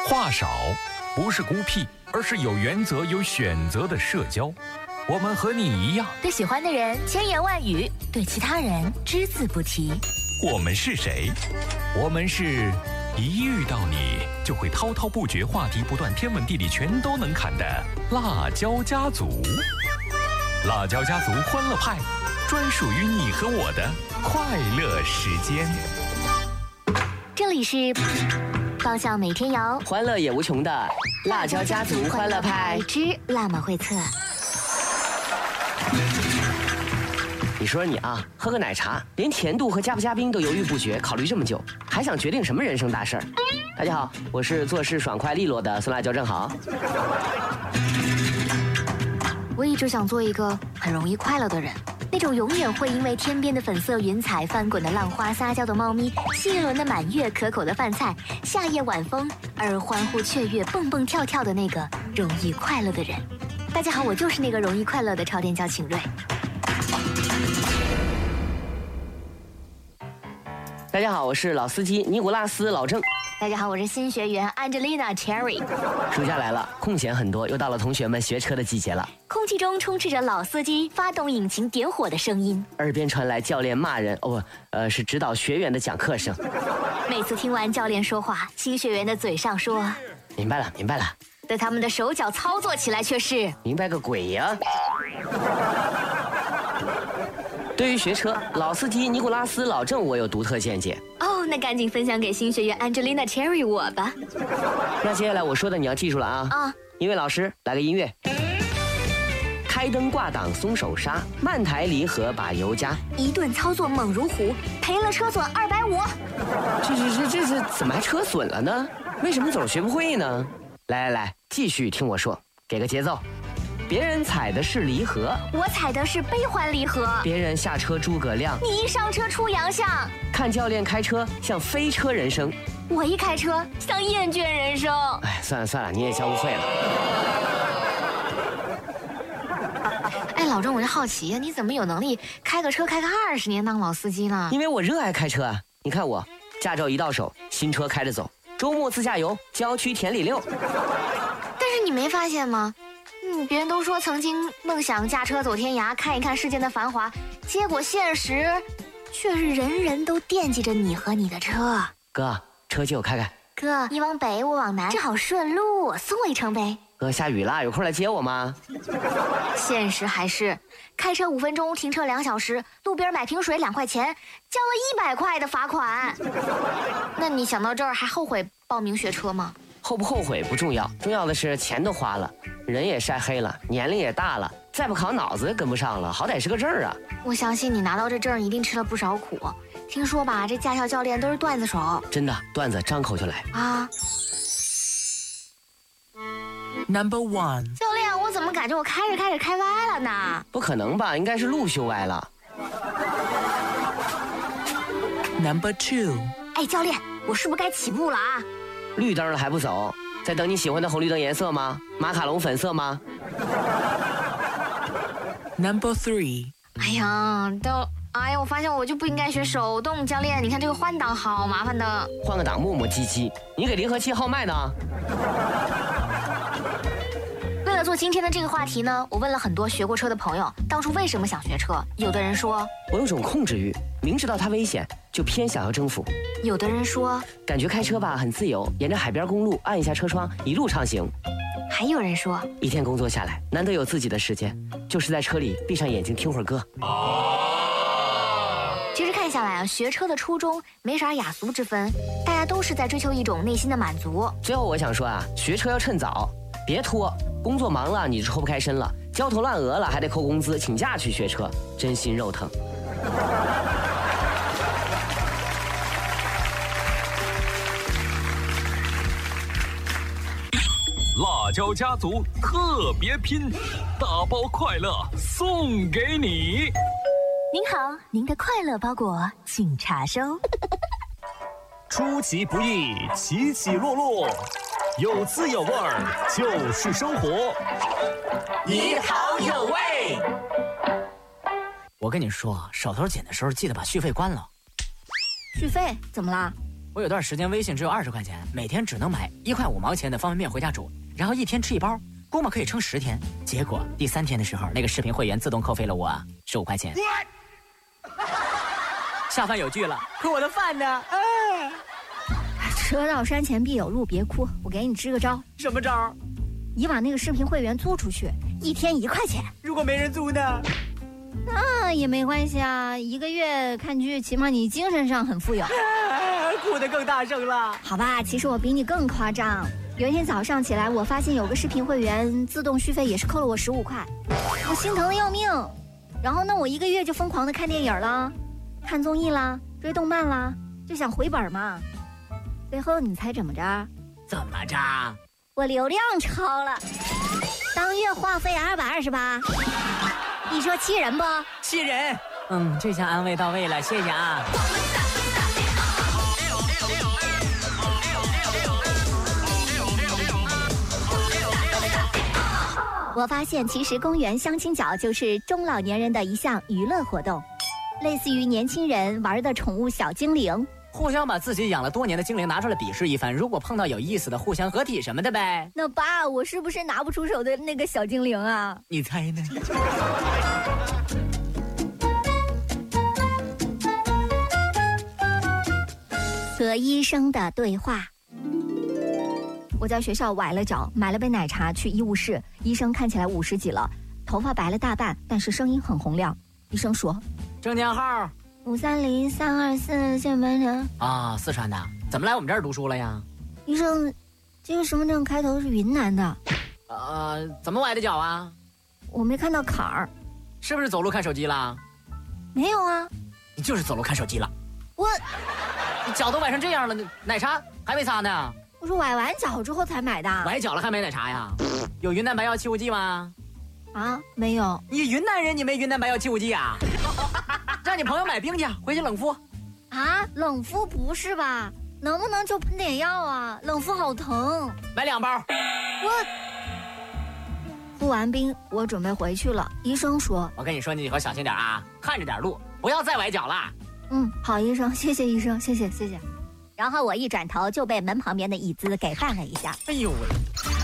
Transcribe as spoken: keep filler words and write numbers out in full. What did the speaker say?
话少不是孤僻，而是有原则、有选择的社交。我们和你一样， 对喜欢的人千言万语，对其他人只字不提。 我们是谁？我们是一遇到你就会滔滔不绝、话题不断、天文地理全都能侃的辣椒家族。辣椒家族欢乐派，专属于你和我的快乐时间。 这里是方向每天摇， 欢乐也无穷的辣椒家族欢乐派之辣妈会测。 你说你啊，喝个奶茶，连甜度和加不加冰都犹豫不决，考虑这么久，还想决定什么人生大事儿？大家好，我是做事爽快利落的酸辣椒正好。 我一直想做一个很容易快乐的人，那种永远会因为天边的粉色云彩、翻滚的浪花、撒娇的猫咪、新一轮的满月、可口的饭菜、夏夜晚风而欢呼雀跃、蹦蹦跳跳的那个容易快乐的人。大家好，我就是那个容易快乐的超电叫请瑞。 大家好，我是老司机尼古拉斯老郑。 大家好，我是新学员 Angelina Cherry。 暑假来了，空闲很多，又到了同学们学车的季节了。 空气中充斥着老司机发动引擎点火的声音， 耳边传来教练骂人哦不，呃是指导学员的讲课声。 每次听完教练说话，新学员的嘴上说明白了明白了， 但他们的手脚操作起来却是明白个鬼呀！对于学车，老司机尼古拉斯老郑我有独特见解。 哦，那赶紧分享给新学员 Angelina Cherry 我吧。 那接下来我说的你要记住了啊！啊，音乐老师来个音乐。开灯挂档松手刹，慢抬离合把油加， 一顿操作猛如虎，赔了车损二百五。 这这这这是怎么还车损了呢？为什么总学不会呢？来来来，继续听我说，给个节奏。别人踩的是离合， 我踩的是悲欢离合。 别人下车诸葛亮， 你一上车出洋相。 看教练开车像飞车人生， 我一开车像厌倦人生。 哎，算了算了，你也教不会了。 哎，老郑，我就好奇，你怎么有能力开个车开个二十年当老司机呢？ 因为我热爱开车啊！你看我，驾照一到手，新车开着走，周末自驾游，郊区田里溜。 但是你没发现吗？嗯，别人都说曾经梦想驾车走天涯，看一看世间的繁华，结果现实却是人人都惦记着你和你的车。 哥，车借我开开。 哥，你往北，我往南，正好顺路，送我一程呗。 哥，下雨了，有空来接我吗？ 现实还是开车五分钟，停车两小时，路边买瓶水两块钱，交了一百块的罚款。那你想到这儿还后悔报名学车吗？ 后不后悔不重要，重要的是钱都花了，人也晒黑了，年龄也大了，再不考脑子也跟不上了，好歹是个证啊！ 我相信你拿到这证一定吃了不少苦。听说吧，这驾校教练都是段子手。 真的，段子张口就来啊。 Number one， 教练，我怎么感觉我开着开着开歪了呢？ 不可能吧，应该是路修歪了。 Number two， 哎，教练，我是不是该起步了啊？ 绿灯了还不走，在等你喜欢的红绿灯颜色吗？马卡龙粉色吗？ Number three， 哎呀，都哎呀，我发现我就不应该学手动。教练，你看这个换挡好麻烦的。 换个档磨磨唧唧，你给离合器号脉呢？ 为了做今天的这个话题呢，我问了很多学过车的朋友，当初为什么想学车？有的人说， 我有种控制欲，明知道它危险，就偏想要征服。 有的人说， 感觉开车吧很自由，沿着海边公路按一下车窗，一路畅行。 还有人说， 一天工作下来，难得有自己的时间，就是在车里闭上眼睛听会儿歌。 其实看下来啊，学车的初衷没啥雅俗之分，大家都是在追求一种内心的满足。 最后我想说啊，学车要趁早，别拖，工作忙了你就抽不开身了，焦头烂额了还得扣工资请假去学车，真心肉疼。 辣椒家族特别拼，大包快乐送给你。 您好，您的快乐包裹请查收。 出其不意，起起落落，有滋有味儿就是生活。 你好有味。 我跟你说，手头紧的时候记得把续费关了。 续费怎么啦？ 我有段时间微信只有二十块钱，每天只能买一块五毛钱的方便面回家煮，然后一天吃一包，估摸可以撑十天。结果第三天的时候，那个视频会员自动扣费了我十五块钱。下饭有剧了，可我的饭呢？啊！ 车到山前必有路，别哭，我给你支个招。 什么招？ 你把那个视频会员租出去，一天一块钱。 如果没人租呢？ 那也没关系啊，一个月看剧，起码你精神上很富有。 啊、哭得更大声了。 好吧，其实我比你更夸张。有一天早上起来，我发现有个视频会员自动续费也是扣了我十五块，我心疼的要命。然后呢，我一个月就疯狂的看电影了，看综艺啦，追动漫啦，就想回本嘛。最后你猜怎么着？ 怎么着？ 我流量超了，当月话费二百二十八。你说气人不？ 气人。嗯，这下安慰到位了，谢谢啊。 我发现其实公园相亲角就是中老年人的一项娱乐活动，类似于年轻人玩的宠物小精灵， 互相把自己养了多年的精灵拿出来比试一番，如果碰到有意思的，互相合体什么的呗。 那爸，我是不是拿不出手的那个小精灵啊？ 你猜呢？ 和医生的对话。我在学校崴了脚，买了杯奶茶去医务室，医生看起来五十几了，头发白了大半，但是声音很洪亮。医生说： 证件号五三零三二四县班城。 啊，四川的，怎么来我们这儿读书了呀？ 医生，这个身份证开头是云南的。 呃，怎么崴的脚啊？ 我没看到坎儿。 是不是走路看手机了？ 没有啊。 你就是走路看手机了。 我， 你脚都崴成这样了，奶茶还没擦呢。 我是崴完脚之后才买的。 崴脚了还没奶茶呀？有云南白药气雾剂吗？ 啊，没有。 你云南人，你没云南白药气雾剂啊？让你朋友买冰去，回去冷敷。 啊，冷敷不是吧？能不能就喷点药啊？冷敷好疼。 买两包。 我敷完冰，我准备回去了。医生说： 我跟你说，你以后小心点啊，看着点路，不要再崴脚了。 嗯，好，医生，谢谢医生，谢谢谢谢。然后我一转头就被门旁边的椅子给绊了一下。 哎呦喂！